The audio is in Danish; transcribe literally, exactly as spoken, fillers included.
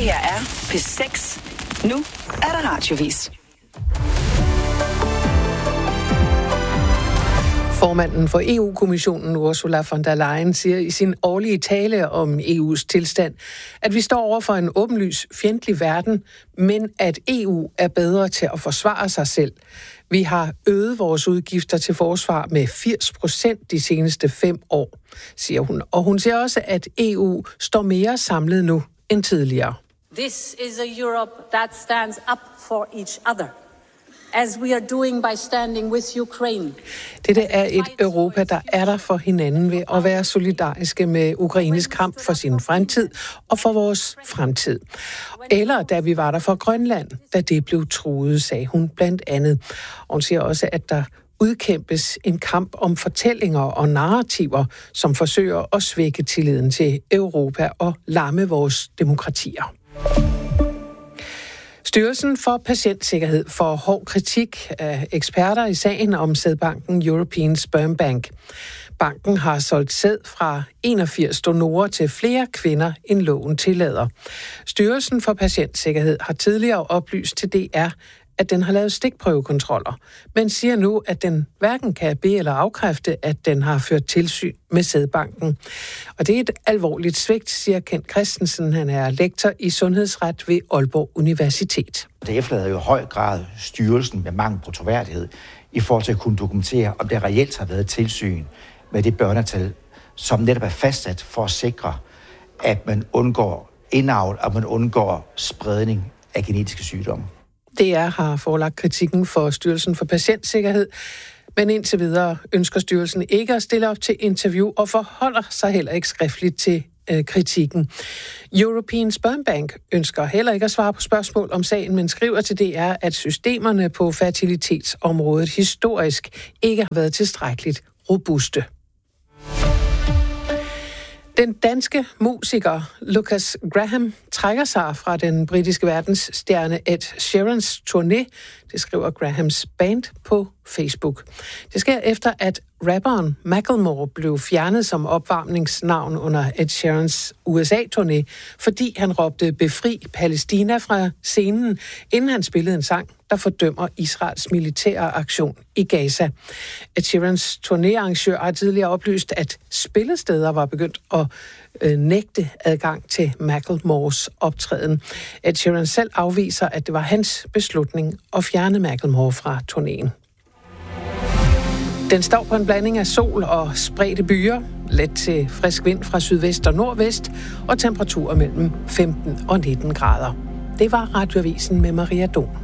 her er P seks. Nu er der radiovis. Formanden for E U-kommissionen Ursula von der Leyen siger i sin årlige tale om E U's tilstand, at vi står over for en åbenlys fjendtlig verden, men at E U er bedre til at forsvare sig selv. Vi har øget vores udgifter til forsvar med firs procent de seneste fem år, siger hun. Og hun siger også, at E U står mere samlet nu end tidligere. This is a Europe that stands up for each other, as we are doing by standing with Ukraine. Dette er et Europa, der er der for hinanden ved at være solidariske med Ukraines kamp for sin fremtid og for vores fremtid. Eller da vi var der for Grønland, da det blev truet, sagde hun blandt andet. Og hun siger også, at der udkæmpes en kamp om fortællinger og narrativer, som forsøger at svække tilliden til Europa og lamme vores demokratier. Styrelsen for Patientsikkerhed får hård kritik af eksperter i sagen om sædbanken European Sperm Bank. Banken har solgt sæd fra enogfirs donorer til flere kvinder, end loven tillader. Styrelsen for Patientsikkerhed har tidligere oplyst til D R, at den har lavet stikprøvekontroller, men siger nu, at den hverken kan bede eller afkræfte, at den har ført tilsyn med sædbanken. Og det er et alvorligt svigt, siger Kent Christensen. Han er lektor i sundhedsret ved Aalborg Universitet. Det efterlader jo i høj grad styrelsen med mangel på troværdighed i forhold til at kunne dokumentere, om der reelt har været tilsyn med det børnetal, som netop er fastsat for at sikre, at man undgår indavl, og man undgår spredning af genetiske sygdomme. D R har forelagt kritikken for Styrelsen for Patientsikkerhed, men indtil videre ønsker styrelsen ikke at stille op til interview og forholder sig heller ikke skriftligt til øh, kritikken. European Sperm Bank ønsker heller ikke at svare på spørgsmål om sagen, men skriver til D R, at systemerne på fertilitetsområdet historisk ikke har været tilstrækkeligt robuste. Den danske musiker Lucas Graham trækker sig fra den britiske verdensstjerne Ed Sheerans turné, det skriver Grahams band på Facebook. Det sker efter, at rapperen Macklemore blev fjernet som opvarmningsnavn under Ed Sheerans U S A-turné, fordi han råbte "Befri Palæstina" fra scenen, inden han spillede en sang, der fordømmer Israels militære aktion i Gaza. Ed Sheerans turnéarrangør har tidligere oplyst, at spillesteder var begyndt at øh, nægte adgang til Macklemores optræden. Ed Sheeran selv afviser, at det var hans beslutning at fjerne Macklemore fra turnéen. Den står på en blanding af sol og spredte byer, let til frisk vind fra sydvest og nordvest, og temperaturer mellem femten og nitten grader. Det var Radioavisen med Maria Don.